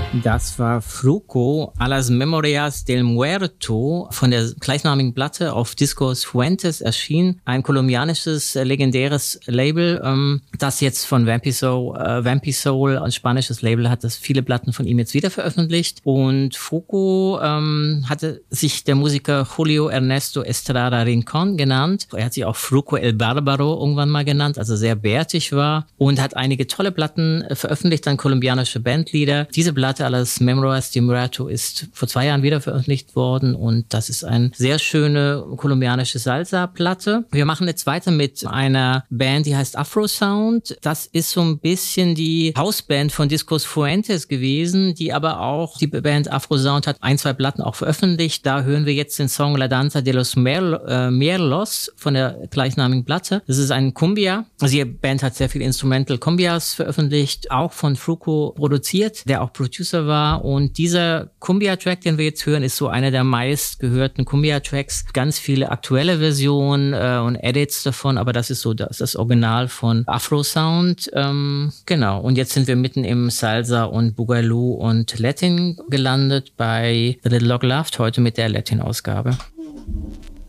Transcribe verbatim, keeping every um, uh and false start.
Das war Fruco a las Memorias del Muerto von der gleichnamigen Platte auf Discos Fuentes erschien. Ein kolumbianisches, äh, legendäres Label, ähm, das jetzt von Vampy Soul, äh, Vampy Soul, ein spanisches Label, hat das viele Platten von ihm jetzt wieder veröffentlicht. Und Fruco ähm, hatte sich der Musiker Julio Ernesto Estrada Rincon genannt. Er hat sich auch Fruco el Barbaro irgendwann mal genannt, also sehr bärtig war und hat einige tolle Platten äh, veröffentlicht, dann kolumbianische Bandlieder. Diese Platte a las Memorias del Muerto ist vor zwei Jahren wieder veröffentlicht worden und das ist eine sehr schöne kolumbianische Salsa-Platte. Wir machen jetzt weiter mit einer Band, die heißt Afro Sound. Das ist so ein bisschen die Hausband von Discos Fuentes gewesen, die aber auch, die Band Afro Sound hat ein, zwei Platten auch veröffentlicht. Da hören wir jetzt den Song La Danza de los Merl- äh, Merlos von der gleichnamigen Platte. Das ist ein Cumbia. Also die Band hat sehr viele Instrumental Cumbias veröffentlicht, auch von Fruco produziert, der auch Producer war. Und dieser Cumbia-Track, den wir jetzt hören, ist so einer der meistgehörten Cumbia-Tracks. Ganz viele aktuelle Versionen äh, und Edits davon, aber das ist so das, das Original von Afro Sound. Ähm, genau. Und jetzt sind wir mitten im Salsa und Boogaloo und Latin gelandet bei The Little Dog Loved, heute mit der Latin-Ausgabe.